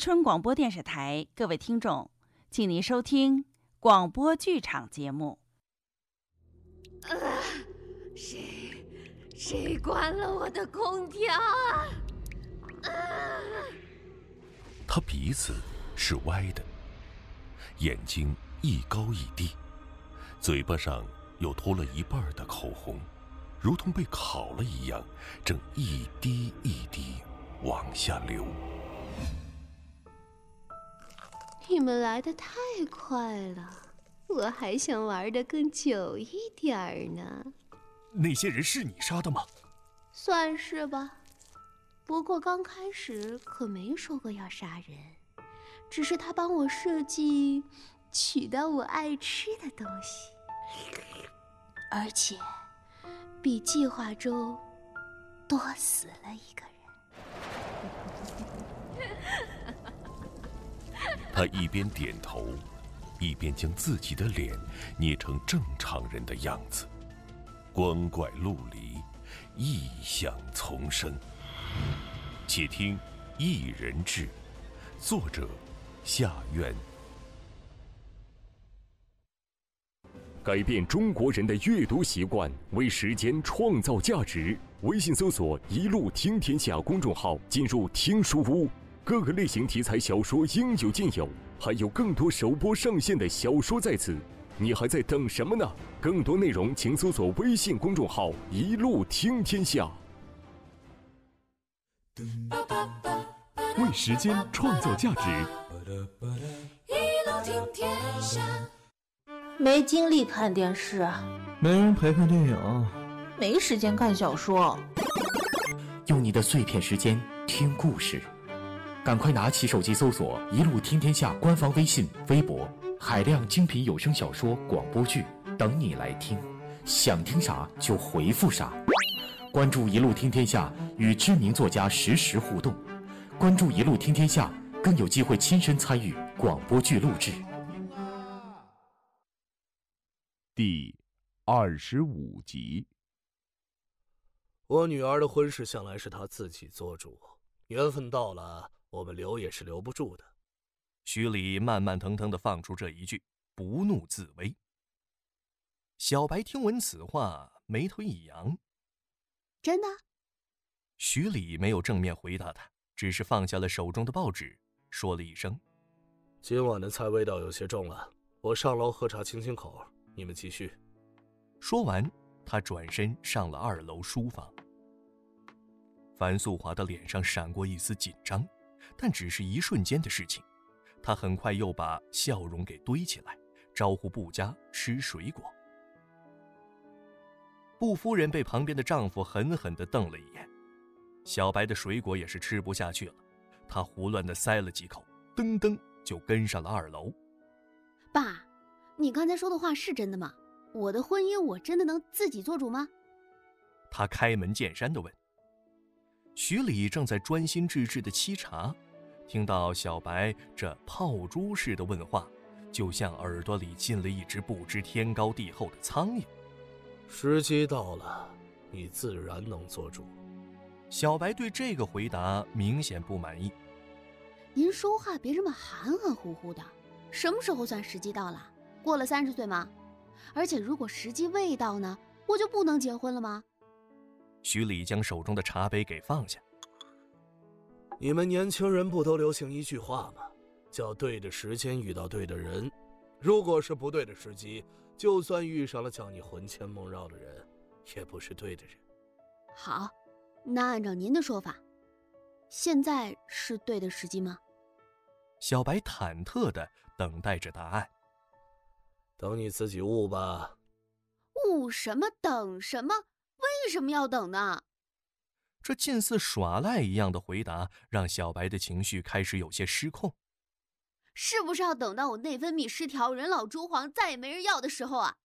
春广播电视台，各位听众，请您收听广播剧场节目。 谁关了我的空调啊？ 他鼻子是歪的，眼睛一高一低，嘴巴上有脱了一半的口红，如同被烤了一样，正一滴一滴往下流。 你们来得太快了，我还想玩得更久一点呢。 那些人是你杀的吗？ 算是吧，不过刚开始可没说过要杀人，只是他帮我设计取到我爱吃的东西，而且比计划中多死了一个人。 他一边点头，一边将自己的脸捏成正常人的样子。光怪陆离，异象丛生。且听《一人志》，作者夏渊。 改变中国人的阅读习惯，为时间创造价值。微信搜索“一路听天下”公众号，进入听书屋，各个类型题材小说应有尽有，还有更多首播上线的小说在此。你还在等什么呢？更多内容请搜索微信公众号“一路听天下”。 为时间创造价值， 一路听天下。 没精力看电视， 没人陪看电影， 没时间看小说。 用你的碎片时间听故事，赶快拿起手机搜索“一路听天下”官方微信、微博，海量精品有声小说、广播剧等你来听。想听啥就回复啥。关注“一路听天下”，与知名作家实时互动。关注“一路听天下”，更有机会亲身参与广播剧录制。 第25集。 我女儿的婚事向来是她自己做主，缘分到了，我们留也是留不住的。 徐礼慢慢腾腾地放出这一句，不怒自威。小白听闻此话，眉头一扬。 真的？ 徐礼没有正面回答他，只是放下了手中的报纸，说了一声：“ 今晚的菜味道有些重了，我上楼喝茶清清口，你们继续。” 说完，他转身上了2楼书房。樊素华的脸上闪过一丝紧张，但只是一瞬间的事情。他很快又把笑容给堆起来，招呼布家吃水果。布夫人被旁边的丈夫狠狠地瞪了一眼，小白的水果也是吃不下去了，她胡乱地塞了几口，噔噔就跟上了2楼。 爸，你刚才说的话是真的吗？我的婚姻我真的能自己做主吗？ 他开门见山地问。徐礼正在专心致志地沏茶，听到小白这炮珠似的问话，就像耳朵里进了一只不知天高地厚的苍蝇。 时机到了，你自然能做主。 小白对这个回答明显不满意。 您说话别这么含含糊糊的，什么时候算时机到了？过了30岁吗？而且如果时机未到呢，我就不能结婚了吗？ 徐礼将手中的茶杯给放下。 你们年轻人不都流行一句话吗？叫对的时间遇到对的人。如果是不对的时机，就算遇上了叫你魂牵梦绕的人，也不是对的人。 好，那按照您的说法，现在是对的时机吗？ 小白忐忑地等待着答案。 等你自己悟吧。 悟什么等什么？为什么要等呢？ 这近似耍赖一样的回答让小白的情绪开始有些失控。 是不是要等到我内分泌失调、人老珠黄，再也没人要的时候啊？